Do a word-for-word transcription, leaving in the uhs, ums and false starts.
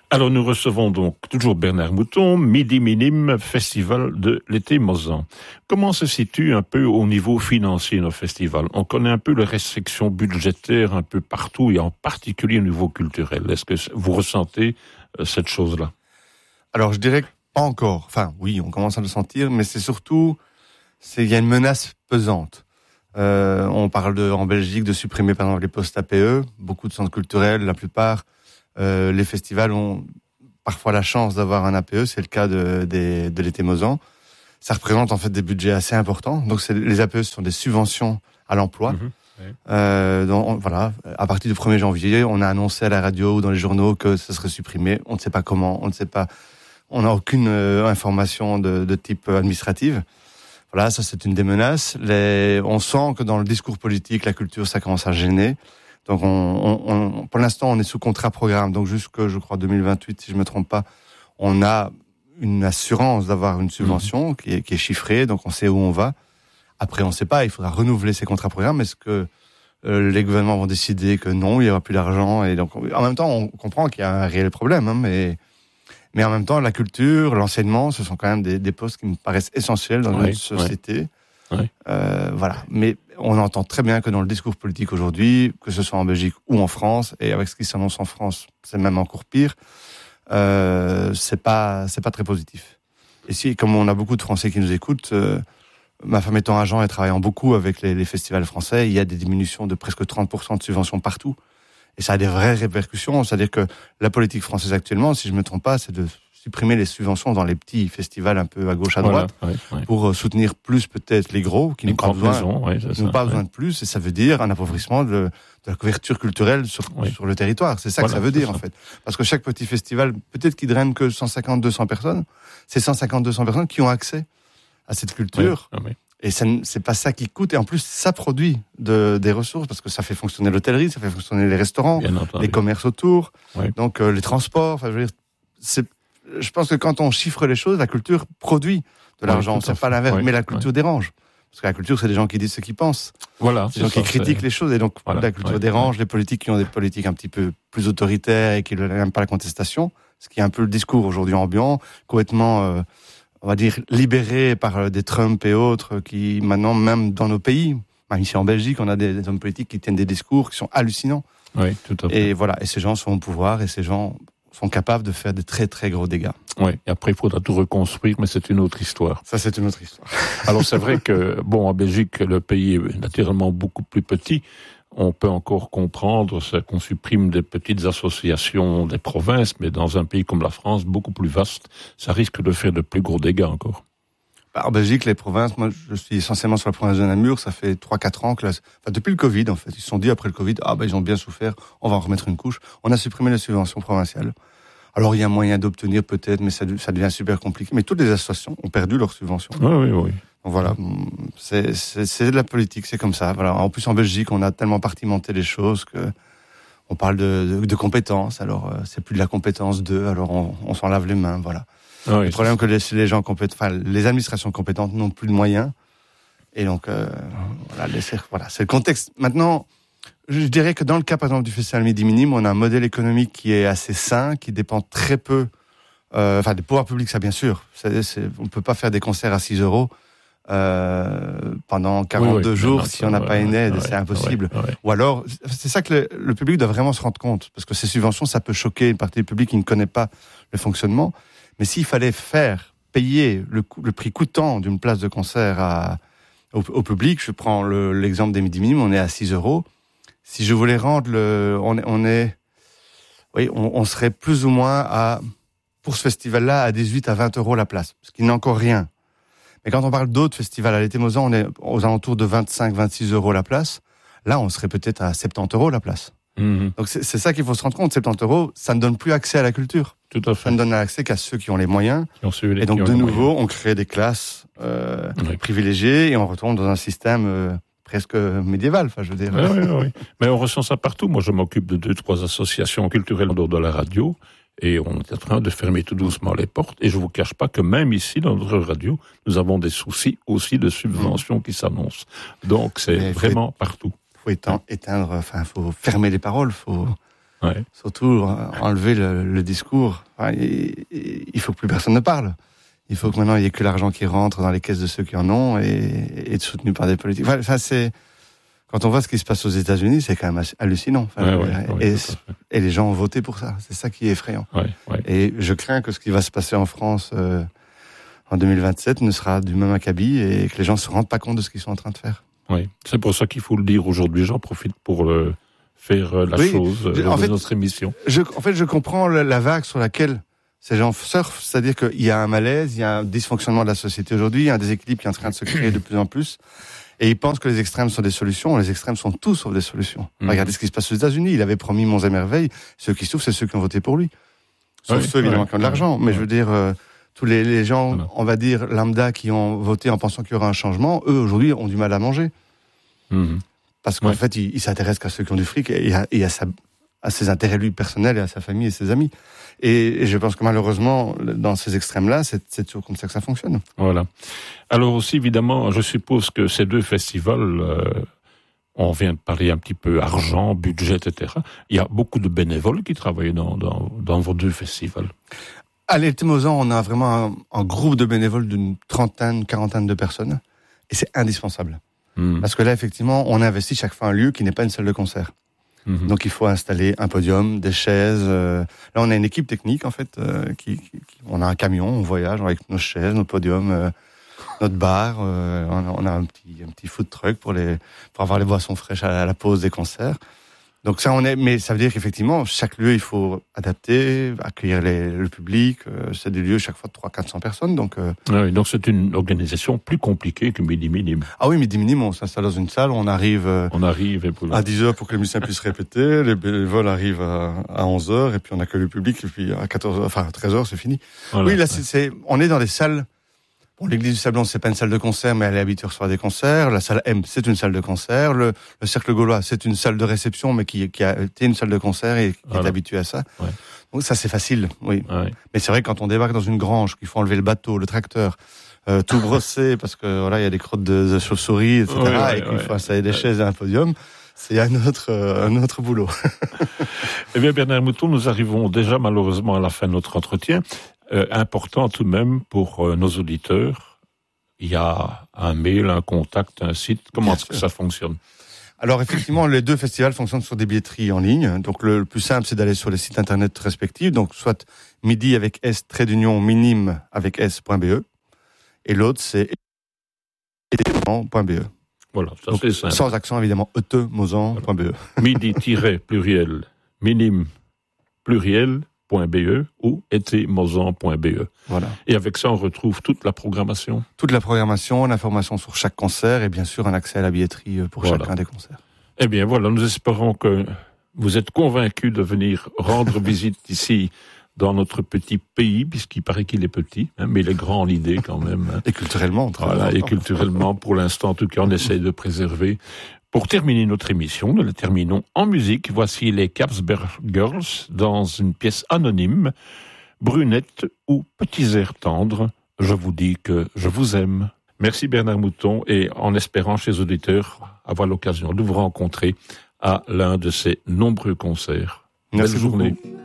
Alors nous recevons donc toujours Bernard Mouton, Midi Minime, festival de l'été Mozan. Comment se situe un peu au niveau financier nos festivals ? On connaît un peu les restrictions budgétaires un peu partout et en particulier au niveau culturel. Est-ce que vous ressentez euh, cette chose-là ? Alors je dirais pas encore. Enfin oui, on commence à le sentir, mais c'est surtout, c'est il y a une menace pesante. Euh, on parle de, en Belgique de supprimer par exemple les postes A P E, beaucoup de centres culturels, la plupart. Euh, les festivals ont parfois la chance d'avoir un A P E, c'est le cas de, de, de l'été Mozan. Ça représente en fait des budgets assez importants. Donc c'est, les A P E ce sont des subventions à l'emploi. Mmh, oui. euh, donc, on, voilà, à partir du premier janvier, on a annoncé à la radio ou dans les journaux que ça serait supprimé. On ne sait pas comment, on ne sait pas, on n'a aucune euh, information de, de type administrative. Voilà, ça c'est une des menaces. Les, on sent que dans le discours politique, la culture, ça commence à gêner. Donc, on, on, on, pour l'instant, on est sous contrat programme. Donc, jusque, je crois, deux mille vingt-huit, si je me trompe pas, on a une assurance d'avoir une subvention mmh. qui, est, qui est chiffrée. Donc, on sait où on va. Après, on ne sait pas. Il faudra renouveler ces contrats programmes. Est-ce que euh, les gouvernements vont décider que non, il n'y aura plus d'argent ? Et donc, en même temps, on comprend qu'il y a un réel problème. Hein, mais, mais en même temps, la culture, l'enseignement, ce sont quand même des, des postes qui me paraissent essentiels dans oui, notre société. Oui. Oui. Euh, voilà. Mais on entend très bien que dans le discours politique aujourd'hui, que ce soit en Belgique ou en France, et avec ce qui s'annonce en France, c'est même encore pire, euh, c'est pas, c'est pas très positif. Et si, comme on a beaucoup de Français qui nous écoutent, euh, ma femme étant agent et travaillant beaucoup avec les, les festivals français, il y a des diminutions de presque trente pour cent de subventions partout. Et ça a des vraies répercussions. C'est-à-dire que la politique française actuellement, si je me trompe pas, c'est de supprimer les subventions dans les petits festivals un peu à gauche, à droite, voilà, oui, oui. pour soutenir plus peut-être les gros, qui n'ont pas, besoin, maison, oui, c'est ça, pas oui. besoin de plus, et ça veut dire un appauvrissement de, de la couverture culturelle sur, oui. sur le territoire. C'est ça voilà, que ça veut dire, ça. en fait. Parce que chaque petit festival, peut-être qu'il draine que cent cinquante à deux cents personnes, c'est cent cinquante à deux cents personnes qui ont accès à cette culture. Oui. Oui. Et ça, c'est pas ça qui coûte, et en plus, ça produit de, des ressources, parce que ça fait fonctionner l'hôtellerie, ça fait fonctionner les restaurants, les commerces autour, oui. donc euh, les transports, enfin, je veux dire, c'est je pense que quand on chiffre les choses, la culture produit de l'argent. Oui, c'est pas l'inverse, oui, mais la culture oui. dérange. Parce que la culture, c'est des gens qui disent ce qu'ils pensent. Voilà. C'est des gens ça, qui critiquent c'est... les choses. Et donc, voilà, la culture oui, dérange. Oui. Les politiques qui ont des politiques un petit peu plus autoritaires et qui n'aiment pas la contestation. Ce qui est un peu le discours aujourd'hui ambiant, complètement, euh, on va dire, libéré par euh, des Trump et autres qui, maintenant, même dans nos pays, même ici en Belgique, on a des, des hommes politiques qui tiennent des discours qui sont hallucinants. Oui, tout à fait. Et voilà. Et ces gens sont au pouvoir et ces gens sont capables de faire de très très gros dégâts. Oui, et après il faudra tout reconstruire, mais c'est une autre histoire. Ça c'est une autre histoire. Alors c'est vrai que, bon, en Belgique, le pays est naturellement beaucoup plus petit. On peut encore comprendre qu'on supprime des petites associations des provinces, mais dans un pays comme la France, beaucoup plus vaste, ça risque de faire de plus gros dégâts encore. En Belgique, les provinces, moi je suis essentiellement sur la province de Namur, ça fait trois quatre ans que, la, enfin depuis le Covid en fait, ils se sont dit après le Covid, ah ben ils ont bien souffert, on va en remettre une couche. On a supprimé les subventions provinciales. Alors il y a moyen d'obtenir peut-être, mais ça, ça devient super compliqué. Mais toutes les associations ont perdu leurs subventions. Oui, oui, oui. Donc voilà, c'est, c'est, c'est de la politique, c'est comme ça. Voilà. En plus en Belgique, on a tellement partimenté les choses que on parle de, de, de compétences. Alors euh, c'est plus de la compétence d'eux, alors on, on s'en lave les mains, voilà. Ah oui, le problème, c'est que les, les gens compétents, enfin, les administrations compétentes n'ont plus de moyens. Et donc, euh, voilà, les, voilà, c'est le contexte. Maintenant, je dirais que dans le cas, par exemple, du Festival Midi Minime, on a un modèle économique qui est assez sain, qui dépend très peu, euh, enfin, des pouvoirs publics, ça, bien sûr. C'est, c'est, on ne peut pas faire des concerts à six euros, euh, pendant quarante-deux oui, oui, jours non, si on n'a ouais, pas une aide, ouais, c'est impossible. Ouais, ouais. Ou alors, c'est ça que le, le public doit vraiment se rendre compte. Parce que ces subventions, ça peut choquer une partie du public qui ne connaît pas le fonctionnement. Mais s'il fallait faire payer le, le prix coûtant d'une place de concert à, au, au public, je prends le, l'exemple des Midi Minime, on est à six euros. Si je voulais rendre le, on, on est, oui, on, on serait plus ou moins à, pour ce festival-là, à dix-huit à vingt euros la place, ce qui n'est encore rien. Mais quand on parle d'autres festivals, à l'été Mozan, on est aux alentours de vingt-cinq à vingt-six euros la place. Là, on serait peut-être à soixante-dix euros la place. Mmh. Donc c'est, c'est ça qu'il faut se rendre compte. soixante-dix euros, ça ne donne plus accès à la culture. Tout à fait. Ça ne donne accès qu'à ceux qui ont les moyens. Les, et donc de nouveau, moyens. On crée des classes euh, oui. privilégiées et on retourne dans un système euh, presque médiéval. Enfin, je veux dire. Oui, oui, oui. Mais on ressent ça partout. Moi, je m'occupe de deux, trois associations culturelles en dehors de la radio. Et on est en train de fermer tout doucement les portes. Et je vous cache pas que même ici, dans notre radio, nous avons des soucis aussi de subventions mmh. qui s'annoncent. Donc, c'est Mais vraiment faut... partout. Faut éteindre, éteindre, enfin, faut fermer les paroles, faut, Ouais. Surtout enlever le, le discours. Enfin, il, il faut que plus personne ne parle. Il faut que maintenant il n'y ait que l'argent qui rentre dans les caisses de ceux qui en ont et, et être soutenu par des politiques. Enfin, c'est quand on voit ce qui se passe aux États-Unis, c'est quand même hallucinant. Enfin, ouais, ouais, et, ouais, et les gens ont voté pour ça. C'est ça qui est effrayant. Ouais, ouais. Et je crains que ce qui va se passer en France euh, en deux mille vingt-sept ne sera du même acabit et que les gens ne se rendent pas compte de ce qu'ils sont en train de faire. Oui, c'est pour ça qu'il faut le dire aujourd'hui. J'en profite pour euh, faire euh, la oui, chose euh, en de fait, notre émission. Je, en fait, je comprends la, la vague sur laquelle ces gens surfent, c'est-à-dire qu'il y a un malaise, il y a un dysfonctionnement de la société aujourd'hui, il y a un déséquilibre qui est en train de se créer de plus en plus. Et ils pensent que les extrêmes sont des solutions. Les extrêmes sont tous sauf des solutions. Mmh. Regardez ce qui se passe aux États-Unis. Il avait promis monts et merveilles. Ceux qui souffrent, c'est ceux qui ont voté pour lui. Sauf oui, ceux, évidemment, ouais, qui ont de l'argent. Ouais, Mais ouais. je veux dire, euh, tous les, les gens, voilà. on va dire, lambda, qui ont voté en pensant qu'il y aura un changement, eux, aujourd'hui, ont du mal à manger. Mmh. Parce qu'en ouais. fait, ils, ils s'intéressent qu'à ceux qui ont du fric et à, et à, sa, à ses intérêts, lui, personnels et à sa famille et ses amis. Et, et je pense que malheureusement, dans ces extrêmes-là, c'est, c'est toujours comme ça que ça fonctionne. Voilà. Alors aussi, évidemment, je suppose que ces deux festivals, euh, on vient de parler un petit peu argent, budget, et cetera. Il y a beaucoup de bénévoles qui travaillent dans, dans, dans vos deux festivals. À l'été Mozan, on a vraiment un, un groupe de bénévoles d'une trentaine, quarantaine de personnes. Et c'est indispensable. Mmh. Parce que là, effectivement, on investit chaque fois un lieu qui n'est pas une salle de concert. Mmh. Donc il faut installer un podium, des chaises. Euh... Là, on a une équipe technique, en fait. Euh, qui, qui, qui... On a un camion, on voyage avec nos chaises, nos podiums... Euh... notre bar, euh, on a un petit, un petit food truck pour les, pour avoir les boissons fraîches à la pause des concerts. Donc ça, on est, mais ça veut dire qu'effectivement, chaque lieu, il faut adapter, accueillir les, le public. Euh, c'est des lieux chaque fois de trois cents à quatre cents personnes. Donc, euh... oui, donc c'est une organisation plus compliquée que Midi Minime. Ah oui, Midi Minime, on s'installe dans une salle, on arrive, euh, on arrive et pour à dix heures pour que les musiciens puissent répéter, les bénévoles arrivent à, à onze heures et puis on accueille le public et puis à quatorze heures, enfin à treize heures, c'est fini. Voilà, oui, là, ouais. c'est, c'est, on est dans des salles. Bon, l'église du Sablon, c'est pas une salle de concert, mais elle est habituée à recevoir des concerts. La salle M, c'est une salle de concert. Le, le Cercle Gaulois, c'est une salle de réception, mais qui, qui a été une salle de concert et qui voilà. est habituée à ça. Ouais. Donc ça, c'est facile, oui. Ouais. Mais c'est vrai que quand on débarque dans une grange, qu'il faut enlever le bateau, le tracteur, euh, tout brosser, parce que voilà, il y a des crottes de, de chauves-souris, et cetera, ouais, ouais, et qu'il ouais. faut installer des ouais. chaises et un podium. C'est un autre, euh, un autre boulot. Eh bien, Bernard Mouton, nous arrivons déjà malheureusement à la fin de notre entretien. Euh, important tout de même pour euh, nos auditeurs, il y a un mail, un contact, un site. Comment est-ce que ça fonctionne ? Alors effectivement, les deux festivals fonctionnent sur des billetteries en ligne. Donc le, le plus simple, c'est d'aller sur les sites internet respectifs. Donc soit midi avec S, trait d'union, minime avec S.be. Et l'autre, c'est événement.be. Voilà, ça donc, c'est simple. Sans accent évidemment, etemozan.be. Voilà. Midi-pluriel, minime pluriel. .be ou etemozan.be. Voilà. Et avec ça, on retrouve toute la programmation. Toute la programmation, l'information sur chaque concert et bien sûr un accès à la billetterie pour voilà. chacun des concerts. Eh bien voilà, nous espérons que vous êtes convaincus de venir rendre visite ici dans notre petit pays, puisqu'il paraît qu'il est petit, hein, mais il est grand en idée quand même. Hein. Et culturellement. Voilà, et culturellement, pour l'instant, en tout cas, on essaie de préserver. Pour terminer notre émission, nous la terminons en musique. Voici les Capsberg Girls dans une pièce anonyme, Brunette ou Petits airs tendres. Je vous dis que je vous aime. Merci Bernard Mouton et en espérant chez les auditeurs avoir l'occasion de vous rencontrer à l'un de ces nombreux concerts. Merci Belle journée. Beaucoup.